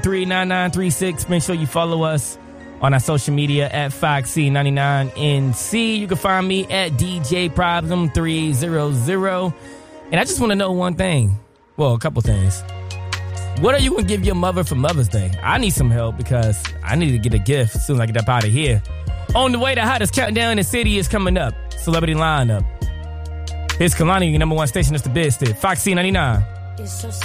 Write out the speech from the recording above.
39936. Make sure you follow us on our social media at FoxC99NC. You can find me at DJ Problem 300. And I just want to know one thing. Well, a couple things. What are you going to give your mother for Mother's Day? I need some help because I need to get a gift as soon as I get up out of here. On the way, the hottest countdown in the city is coming up. Celebrity lineup. Here's Kalani, your number one station. It's the Biz Stick. Fox C99.